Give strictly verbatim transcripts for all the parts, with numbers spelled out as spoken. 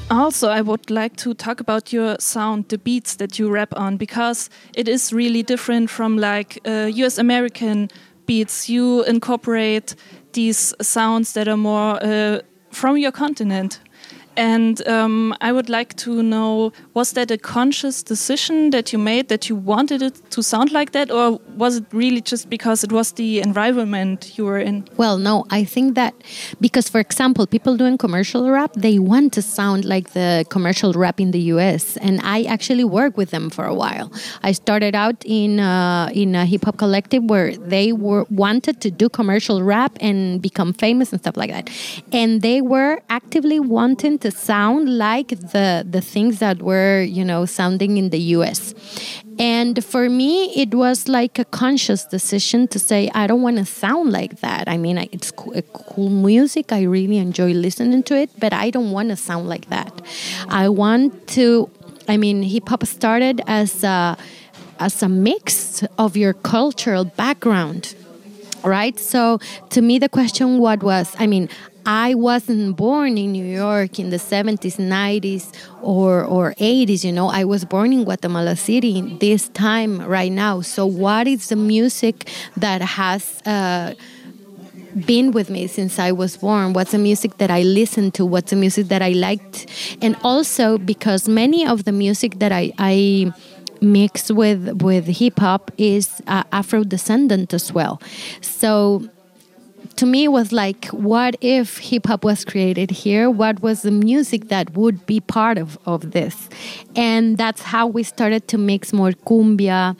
Also, I would like to talk about your sound, the beats that you rap on, because it is really different from like uh, U S American beats. You incorporate these sounds that are more uh, from your continent. And um, I would like to know, was that a conscious decision that you made, that you wanted it to sound like that? Or was it really just because it was the environment you were in? Well, no, I think that because, for example, people doing commercial rap, they want to sound like the commercial rap in the U S. And I actually worked with them for a while. I started out in, uh, in a hip-hop collective where they were wanted to do commercial rap and become famous and stuff like that. And they were actively wanting to sound like the the things that were, you know, sounding in the U S. And for me, it was like a conscious decision to say, I don't want to sound like that. I mean, it's cool, cool music. I really enjoy listening to it, but I don't want to sound like that. I want to, I mean, hip hop started as a, as a mix of your cultural background, right? So to me, the question what was, I mean, I wasn't born in New York in the seventies, nineties, or or eighties, you know. I was born in Guatemala City this time right now. So what is the music that has uh, been with me since I was born? What's the music that I listened to? What's the music that I liked? And also because many of the music that I... I mix with with hip hop is uh, Afro-descendant as well. So to me, it was like, what if hip hop was created here? What was the music that would be part of, of this? And that's how we started to mix more cumbia,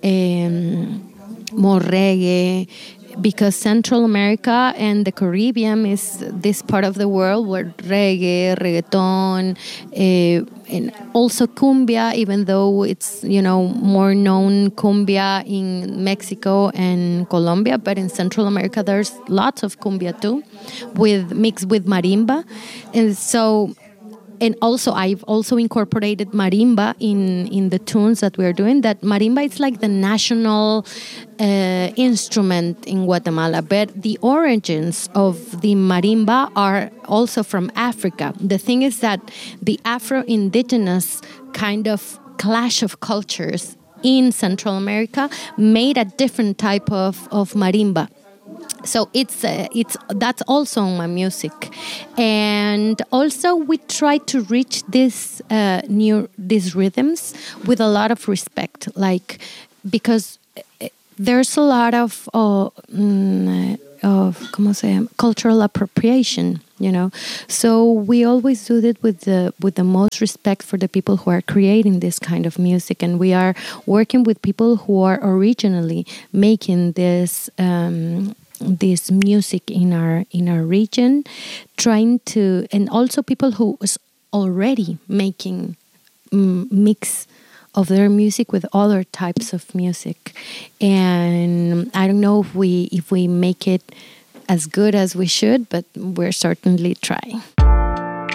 um, more reggae, because Central America and the Caribbean is this part of the world where reggae, reggaeton, uh, and also cumbia, even though it's, you know, more known cumbia in Mexico and Colombia, but in Central America there's lots of cumbia too, with mixed with marimba. And so, and also I've also incorporated marimba in, in the tunes that we're doing. That marimba is like the national uh, instrument in Guatemala, but the origins of the marimba are also from Africa. The thing is that the Afro-indigenous kind of clash of cultures in Central America made a different type of, of marimba. So it's uh, it's that's also my music, and also we try to reach this uh, new these rhythms with a lot of respect, like because there's a lot of uh, mm, of ¿cómo se llama? Cultural appropriation, you know. So we always do it with the with the most respect for the people who are creating this kind of music, and we are working with people who are originally making this. Um, this music in our in our region, trying to, and also people who is already making um, mix of their music with other types of music. And I don't know if we if we make it as good as we should, but we're certainly trying.